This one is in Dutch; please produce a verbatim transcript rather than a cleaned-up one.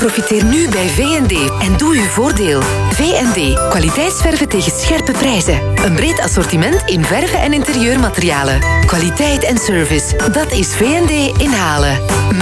Profiteer nu bij V en D en doe uw voordeel. V en D, kwaliteitsverven tegen scherpe prijzen. Een breed assortiment in verven en interieurmaterialen. Kwaliteit en service, dat is V en D in Halen.